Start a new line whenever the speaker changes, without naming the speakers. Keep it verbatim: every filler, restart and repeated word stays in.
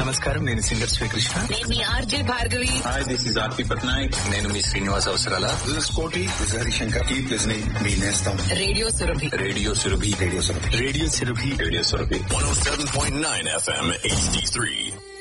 నమస్కారం, నేను సింగర్ శ్రీకృష్ణ.
నేను మీ RJ Bhargavi.
Hi, this is ఆర్పి పట్నాయక్.
నేను మీ శ్రీనివాస్ అవసరాల.
దిస్ ఇస్ కోటి, this is Harishankar. Keep listening మీ నేస్తం
radio Surabhi.
Radio Surabhi.
Radio Surabhi.
Radio Surabhi.
Radio Surabhi
one oh seven point nine F M H D three.